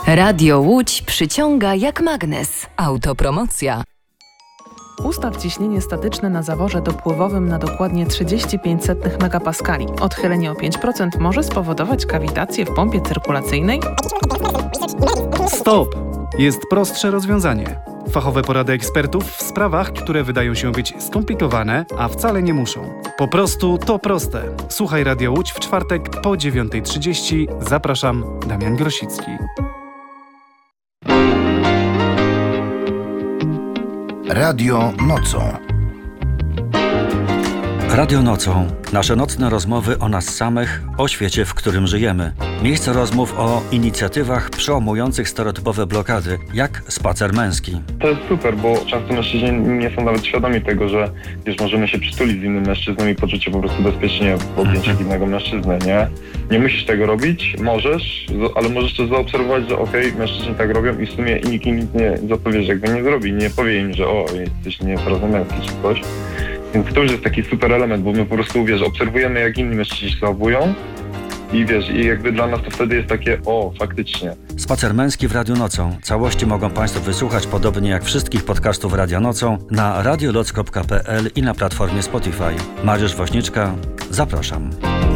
Radio Łódź przyciąga jak magnes. Autopromocja. Ustaw ciśnienie statyczne na zaworze dopływowym na dokładnie 35 megapaskali. Odchylenie o 5% może spowodować kawitację w pompie cyrkulacyjnej. Stop! Jest prostsze rozwiązanie. Fachowe porady ekspertów w sprawach, które wydają się być skomplikowane, a wcale nie muszą. Po prostu to proste. Słuchaj Radio Łódź w czwartek po 9:30. Zapraszam, Damian Grosicki. Radio nocą. Radio nocą. Nasze nocne rozmowy o nas samych, o świecie, w którym żyjemy. Miejsce rozmów o inicjatywach przełamujących stereotypowe blokady, jak spacer męski. To jest super, bo często mężczyźni nie są nawet świadomi tego, że możemy się przytulić z innym mężczyzną i poczuć się po prostu bezpiecznie w objęciach innego mężczyzny, nie? Nie musisz tego robić, możesz, ale możesz też zaobserwować, że mężczyźni tak robią i w sumie nikt im nic nie zapowie, że jakby nie zrobi, nie powie im, że jesteś nieporozumialski czy coś. Więc to już jest taki super element, bo my po prostu, obserwujemy, jak inni mężczyźni się zachowują i jakby dla nas to wtedy jest takie, faktycznie. Spacer męski w Radiu Nocą. Całości mogą Państwo wysłuchać, podobnie jak wszystkich podcastów Radia Nocą, na radioloc.pl i na platformie Spotify. Mariusz Woźniczka, zapraszam.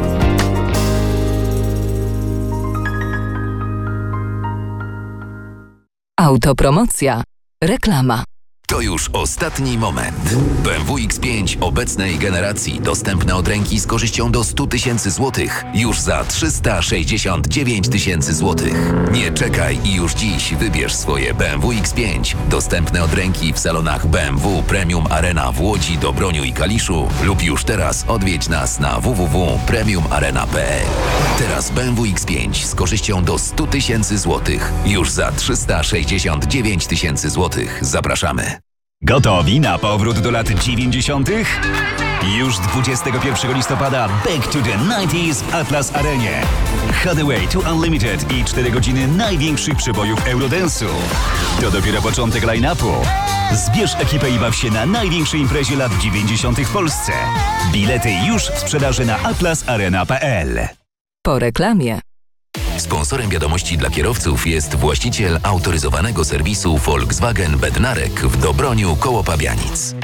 Autopromocja. Reklama. To już ostatni moment. BMW X5 obecnej generacji dostępne od ręki z korzyścią do 100 000 złotych już za 369 000 złotych. Nie czekaj i już dziś wybierz swoje BMW X5 dostępne od ręki w salonach BMW Premium Arena w Łodzi, Dobroniu i Kaliszu lub już teraz odwiedź nas na www.premiumarena.pl. Teraz BMW X5 z korzyścią do 100 000 złotych już za 369 000 złotych. Zapraszamy. Gotowi na powrót do lat 90? Już 21 listopada Back to the 90s w Atlas Arenie. Hathaway to Unlimited i 4 godziny największych przebojów Eurodance'u. To dopiero początek line-upu. Zbierz ekipę i baw się na największej imprezie lat 90 w Polsce. Bilety już w sprzedaży na atlasarena.pl. Po reklamie. Sponsorem wiadomości dla kierowców jest właściciel autoryzowanego serwisu Volkswagen Bednarek w Dobroniu koło Pabianic.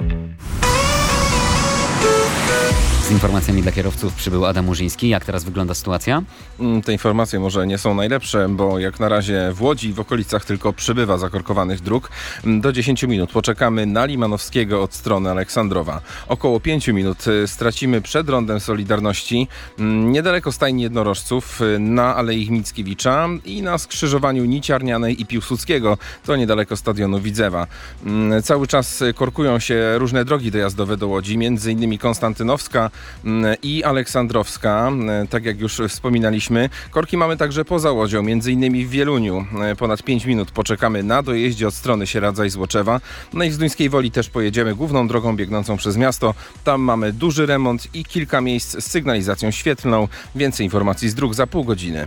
Z informacjami dla kierowców przybył Adam Murzyński. Jak teraz wygląda sytuacja? Te informacje może nie są najlepsze, bo jak na razie w Łodzi i w okolicach tylko przybywa zakorkowanych dróg. Do 10 minut poczekamy na Limanowskiego od strony Aleksandrowa. Około 5 minut stracimy przed Rondem Solidarności, niedaleko stajni jednorożców, na Alei Mickiewicza i na skrzyżowaniu Niciarnianej i Piłsudskiego, to niedaleko stadionu Widzewa. Cały czas korkują się różne drogi dojazdowe do Łodzi, między innymi Konstantynowska i Aleksandrowska, tak jak już wspominaliśmy. Korki mamy także poza Łodzią, między innymi w Wieluniu. Ponad 5 minut poczekamy na dojeździe od strony Sieradza i Złoczewa. No i w Zduńskiej Woli też pojedziemy główną drogą biegnącą przez miasto. Tam mamy duży remont i kilka miejsc z sygnalizacją świetlną. Więcej informacji z dróg za pół godziny.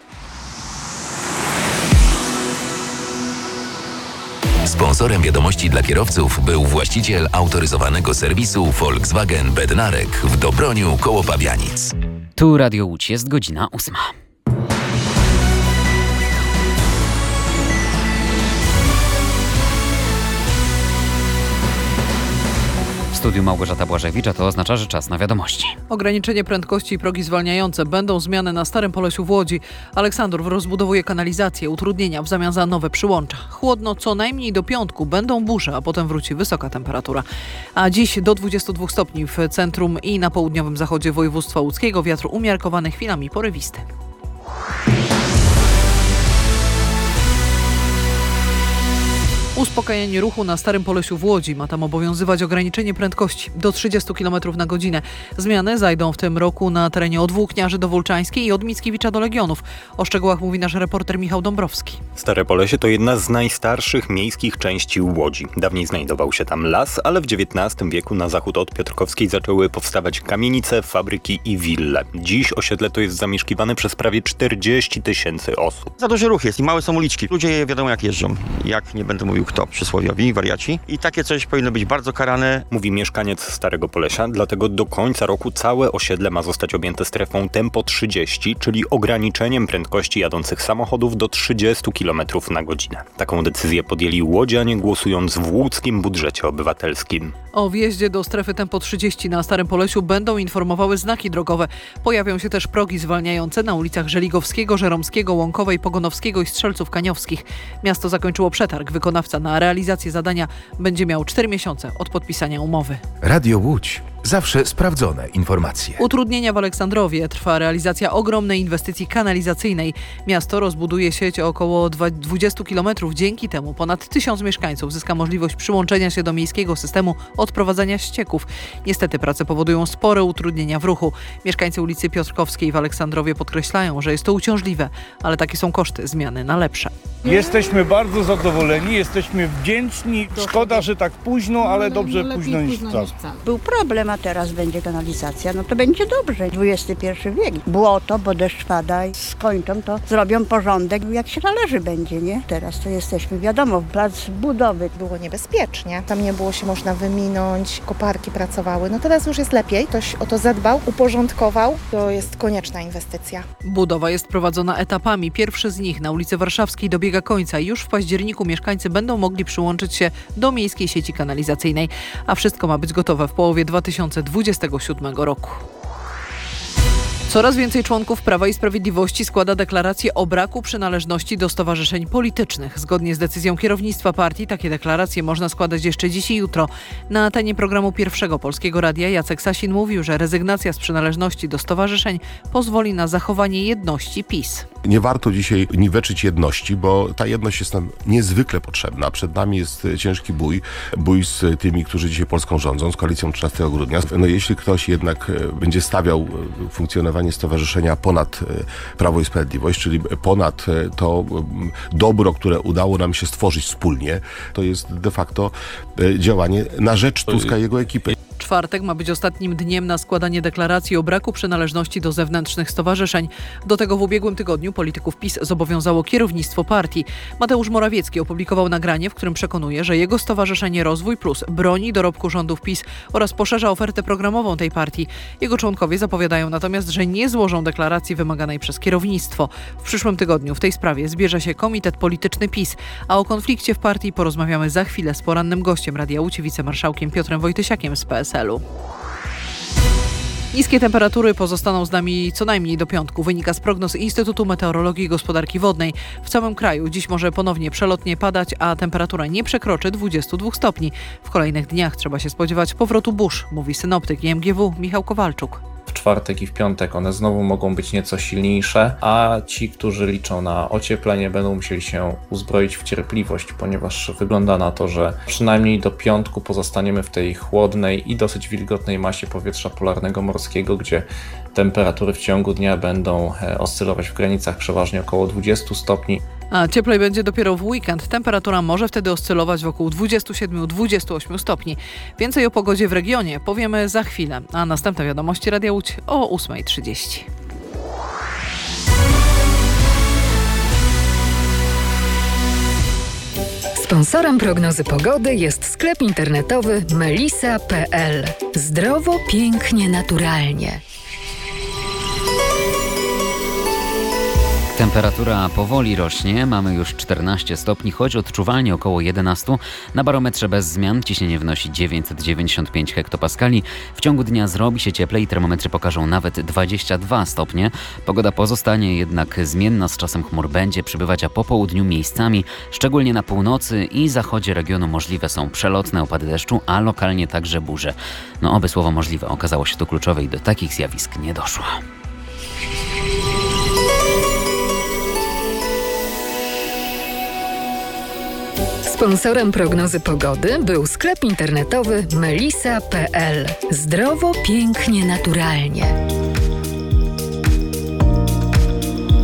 Sponsorem wiadomości dla kierowców był właściciel autoryzowanego serwisu Volkswagen Bednarek w Dobroniu koło Pabianic. Tu Radio Łódź, jest godzina 8. W studiu Małgorzata Błażewicz, a to oznacza, że czas na wiadomości. Ograniczenie prędkości i progi zwalniające. Będą zmiany na Starym Polesiu w Łodzi. Aleksandrów rozbudowuje kanalizację, utrudnienia w zamian za nowe przyłącza. Chłodno co najmniej do piątku. Będą burze, a potem wróci wysoka temperatura. A dziś do 22 stopni w centrum i na południowym zachodzie województwa łódzkiego. Wiatr umiarkowany, chwilami porywisty. Uspokajanie ruchu na Starym Polesiu w Łodzi. Ma tam obowiązywać ograniczenie prędkości do 30 km na godzinę. Zmiany zajdą w tym roku na terenie od Włókniarzy do Wolczańskiej i od Mickiewicza do Legionów. O szczegółach mówi nasz reporter Michał Dąbrowski. Stare Polesie to jedna z najstarszych miejskich części Łodzi. Dawniej znajdował się tam las, ale w XIX wieku na zachód od Piotrkowskiej zaczęły powstawać kamienice, fabryki i wille. Dziś osiedle to jest zamieszkiwane przez prawie 40 000 osób. Za duży ruch jest i małe są uliczki. Ludzie wiadomo jak jeżdżą. Jak nie będę mówił kto. to przysłowiowi wariaci i takie coś powinno być bardzo karane. Mówi mieszkaniec Starego Polesia, dlatego do końca roku całe osiedle ma zostać objęte strefą tempo 30, czyli ograniczeniem prędkości jadących samochodów do 30 km na godzinę. Taką decyzję podjęli łodzianie, głosując w łódzkim budżecie obywatelskim. O wjeździe do strefy tempo 30 na Starym Polesiu będą informowały znaki drogowe. Pojawią się też progi zwalniające na ulicach Żeligowskiego, Żeromskiego, Łąkowej, Pogonowskiego i Strzelców Kaniowskich. Miasto zakończyło przetarg. Wykonawca na realizację zadania będzie miał 4 miesiące od podpisania umowy. Radio Łódź. Zawsze sprawdzone informacje. Utrudnienia w Aleksandrowie. Trwa realizacja ogromnej inwestycji kanalizacyjnej. Miasto rozbuduje sieć o około 20 km. Dzięki temu ponad 1000 mieszkańców zyska możliwość przyłączenia się do miejskiego systemu odprowadzania ścieków. Niestety prace powodują spore utrudnienia w ruchu. Mieszkańcy ulicy Piotrkowskiej w Aleksandrowie podkreślają, że jest to uciążliwe, ale takie są koszty zmiany na lepsze. Jesteśmy bardzo zadowoleni, jesteśmy wdzięczni. Szkoda, że tak późno, ale dobrze późno niż wcale. Był problem, a teraz będzie kanalizacja, no to będzie dobrze. XXI wiek. Błoto, bo deszcz pada i skończą to, zrobią porządek, jak się należy będzie, nie? Teraz to jesteśmy, wiadomo, plac budowy. Było niebezpiecznie, tam nie było się można wyminąć, koparki pracowały. No teraz już jest lepiej, ktoś o to zadbał, uporządkował. To jest konieczna inwestycja. Budowa jest prowadzona etapami. Pierwszy z nich na ulicy Warszawskiej dobiega końca. Już w październiku mieszkańcy będą mogli przyłączyć się do miejskiej sieci kanalizacyjnej, a wszystko ma być gotowe w połowie 2027 roku. Coraz więcej członków Prawa i Sprawiedliwości składa deklarację o braku przynależności do stowarzyszeń politycznych. Zgodnie z decyzją kierownictwa partii takie deklaracje można składać jeszcze dziś i jutro. Na antenie programu Pierwszego Polskiego Radia Jacek Sasin mówił, że rezygnacja z przynależności do stowarzyszeń pozwoli na zachowanie jedności PiS. Nie warto dzisiaj niweczyć jedności, bo ta jedność jest nam niezwykle potrzebna. Przed nami jest ciężki bój z tymi, którzy dzisiaj Polską rządzą, z koalicją 13 grudnia. No jeśli ktoś jednak będzie stawiał funkcjonowanie stowarzyszenia ponad Prawo i Sprawiedliwość, czyli ponad to dobro, które udało nam się stworzyć wspólnie, to jest de facto działanie na rzecz Tuska i jego ekipy. Czwartek ma być ostatnim dniem na składanie deklaracji o braku przynależności do zewnętrznych stowarzyszeń. Do tego w ubiegłym tygodniu polityków PiS zobowiązało kierownictwo partii. Mateusz Morawiecki opublikował nagranie, w którym przekonuje, że jego stowarzyszenie Rozwój Plus broni dorobku rządów PiS oraz poszerza ofertę programową tej partii. Jego członkowie zapowiadają natomiast, że nie złożą deklaracji wymaganej przez kierownictwo. W przyszłym tygodniu w tej sprawie zbierze się Komitet Polityczny PiS, a o konflikcie w partii porozmawiamy za chwilę z porannym gościem Radia Łódź, wicemarszałkiem Piotrem Wojtysiakiem z PSL-u. Niskie temperatury pozostaną z nami co najmniej do piątku. Wynika z prognoz Instytutu Meteorologii i Gospodarki Wodnej. W całym kraju dziś może ponownie przelotnie padać, a temperatura nie przekroczy 22 stopni. W kolejnych dniach trzeba się spodziewać powrotu burz, mówi synoptyk IMGW Michał Kowalczuk. W czwartek i w piątek one znowu mogą być nieco silniejsze, a ci, którzy liczą na ocieplenie, będą musieli się uzbroić w cierpliwość, ponieważ wygląda na to, że przynajmniej do piątku pozostaniemy w tej chłodnej i dosyć wilgotnej masie powietrza polarnego morskiego, gdzie temperatury w ciągu dnia będą oscylować w granicach przeważnie około 20 stopni. A cieplej będzie dopiero w weekend. Temperatura może wtedy oscylować wokół 27-28 stopni. Więcej o pogodzie w regionie powiemy za chwilę, a następne wiadomości Radia Łódź o 8:30. Sponsorem prognozy pogody jest sklep internetowy melisa.pl. Zdrowo, pięknie, naturalnie. Temperatura powoli rośnie, mamy już 14 stopni, choć odczuwalnie około 11. Na barometrze bez zmian ciśnienie wynosi 995 hektopaskali. W ciągu dnia zrobi się cieplej i termometry pokażą nawet 22 stopnie. Pogoda pozostanie jednak zmienna, z czasem chmur będzie przybywać, a po południu miejscami, szczególnie na północy i zachodzie regionu możliwe są przelotne opady deszczu, a lokalnie także burze. No oby słowo możliwe okazało się tu kluczowe i do takich zjawisk nie doszło. Sponsorem prognozy pogody był sklep internetowy melisa.pl. Zdrowo, pięknie, naturalnie.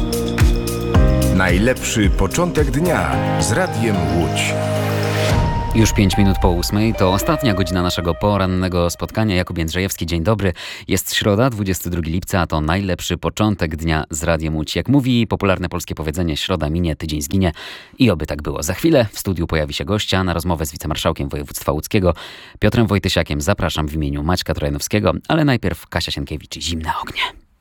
Najlepszy początek dnia z Radiem Łódź. Już 5 minut po 8 to ostatnia godzina naszego porannego spotkania. Jakub Jędrzejewski, dzień dobry. Jest środa, 22 lipca, a to najlepszy początek dnia z Radiem Łódź. Jak mówi popularne polskie powiedzenie, środa minie, tydzień zginie i oby tak było. Za chwilę w studiu pojawi się gościa na rozmowę z wicemarszałkiem województwa łódzkiego Piotrem Wojtysiakiem. Zapraszam w imieniu Maćka Trojanowskiego, ale najpierw Kasia Sienkiewicz i Zimne ognie.